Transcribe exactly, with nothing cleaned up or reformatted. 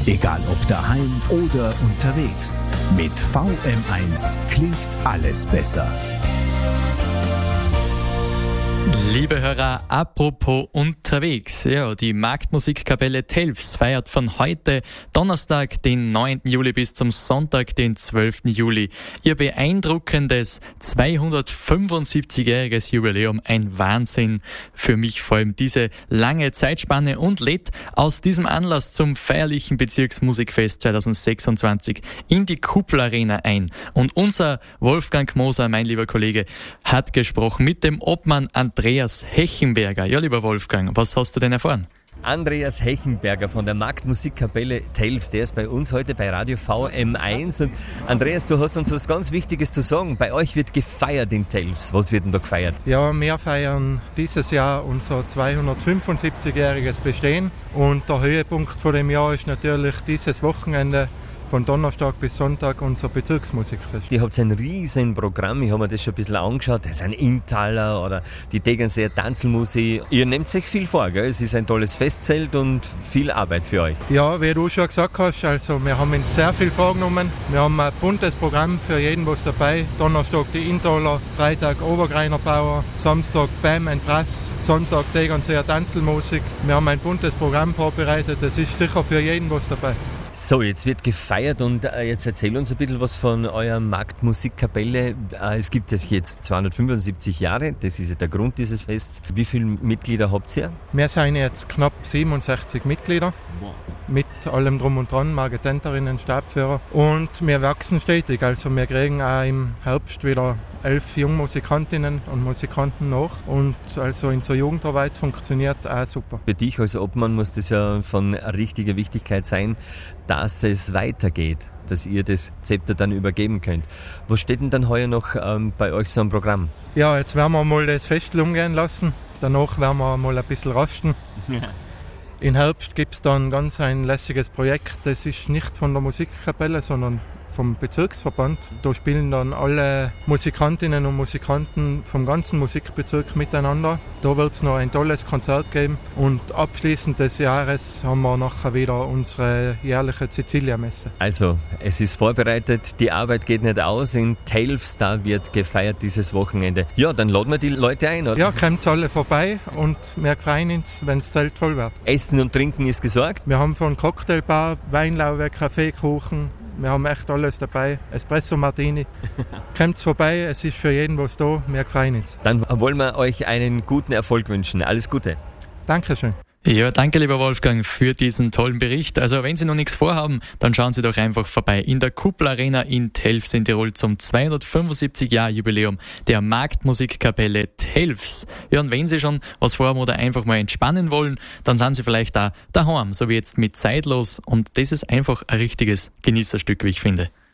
Egal ob daheim oder unterwegs. Mit V M eins klingt alles besser. Liebe Hörer, apropos unterwegs. Ja, die Marktmusikkapelle Telfs feiert von heute Donnerstag, den neunten Juli bis zum Sonntag, den zwölften Juli. Ihr beeindruckendes zweihundertfünfundsiebzigjähriges Jubiläum. Ein Wahnsinn für mich, vor allem diese lange Zeitspanne, und lädt aus diesem Anlass zum feierlichen Bezirksmusikfest zweitausendsechsundzwanzig in die Kuppel-Arena ein. Und unser Wolfgang Moser, mein lieber Kollege, hat gesprochen mit dem Obmann Andreas Hechenberger. Ja, lieber Wolfgang, was hast du denn erfahren? Andreas Hechenberger von der Marktmusikkapelle Telfs, der ist bei uns heute bei Radio V M eins. Und Andreas, du hast uns was ganz Wichtiges zu sagen. Bei euch wird gefeiert in Telfs. Was wird denn da gefeiert? Ja, wir feiern dieses Jahr unser zweihundertfünfundsiebzigjähriges Bestehen. Und der Höhepunkt von dem Jahr ist natürlich dieses Wochenende, von Donnerstag bis Sonntag, unser Bezirksmusikfest. Ihr habt ein riesen Programm, ich habe mir das schon ein bisschen angeschaut. Das ist ein Inntaler oder die Tegernseer Tanzelmusik. Ihr nehmt euch viel vor, gell? Es ist ein tolles Festzelt und viel Arbeit für euch. Ja, wie du schon gesagt hast, also wir haben uns sehr viel vorgenommen. Wir haben ein buntes Programm für jeden was dabei. Donnerstag die Inntaler, Freitag Obergreiner Bauer, Samstag Bam and Brass, Sonntag Tegernseer Tanzelmusik. Wir haben ein buntes Programm vorbereitet. Es ist sicher für jeden was dabei. So, jetzt wird gefeiert und äh, jetzt erzähl uns ein bisschen was von eurer Marktmusikkapelle. Äh, es gibt es jetzt zweihundertfünfundsiebzig Jahre, das ist ja der Grund dieses Fests. Wie viele Mitglieder habt ihr? Wir sind jetzt knapp siebenundsechzig Mitglieder, mit allem drum und dran, Marketenterinnen, Stabführer. Und wir wachsen stetig, also wir kriegen auch im Herbst wieder elf Jungmusikantinnen und Musikanten nach. Und also in der Jugendarbeit funktioniert auch super. Für dich als Obmann muss das ja von richtiger Wichtigkeit sein, dass es weitergeht, dass ihr das Zepter dann übergeben könnt. Was steht denn dann heuer noch ähm, bei euch so am Programm? Ja, jetzt werden wir mal das Festel umgehen lassen. Danach werden wir mal ein bisschen rasten. Ja. Im Herbst gibt es dann ganz ein lässiges Projekt. Das ist nicht von der Musikkapelle, sondern vom Bezirksverband. Da spielen dann alle Musikantinnen und Musikanten vom ganzen Musikbezirk miteinander. Da wird es noch ein tolles Konzert geben. Und abschließend des Jahres haben wir nachher wieder unsere jährliche Cecilia-Messe. Also, es ist vorbereitet, die Arbeit geht nicht aus. In Telfs, da wird gefeiert dieses Wochenende. Ja, dann laden wir die Leute ein, oder? Ja, kommt alle vorbei und wir freuen uns, wenn das Zelt voll wird. Essen und Trinken ist gesorgt? Wir haben von Cocktailbar, Weinlaube, Kaffeekuchen. Wir haben echt alles dabei. Espresso Martini. Kommt vorbei, es ist für jeden was da. Wir freuen uns. Dann wollen wir euch einen guten Erfolg wünschen. Alles Gute. Dankeschön. Ja, danke lieber Wolfgang für diesen tollen Bericht. Also wenn Sie noch nichts vorhaben, dann schauen Sie doch einfach vorbei in der Kuppel-Arena in Telfs in Tirol zum zweihundertfünfundsiebzig-Jahr-Jubiläum der Marktmusikkapelle Telfs. Ja, und wenn Sie schon was vorhaben oder einfach mal entspannen wollen, dann sind Sie vielleicht da daheim, so wie jetzt mit Zeitlos, und das ist einfach ein richtiges Genießerstück, wie ich finde.